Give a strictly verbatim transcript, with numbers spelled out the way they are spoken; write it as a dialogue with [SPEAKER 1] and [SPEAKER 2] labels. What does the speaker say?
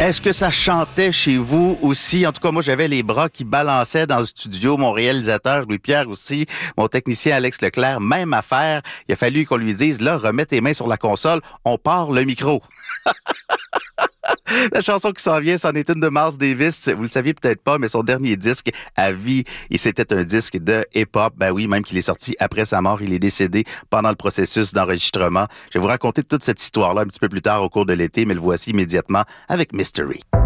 [SPEAKER 1] Est-ce que ça chantait chez vous aussi? En tout cas, moi, j'avais les bras qui balançaient dans le studio. Mon réalisateur, Louis-Pierre aussi. Mon technicien, Alex Leclerc. Même affaire. Il a fallu qu'on lui dise, là, remets tes mains sur la console. On part le micro. La chanson qui s'en vient, c'en est une de Miles Davis. Vous le saviez peut-être pas, mais son dernier disque à vie, et c'était un disque de hip-hop. Ben oui, même qu'il est sorti après sa mort, il est décédé pendant le processus d'enregistrement. Je vais vous raconter toute cette histoire-là un petit peu plus tard au cours de l'été, mais le voici immédiatement avec Mystery.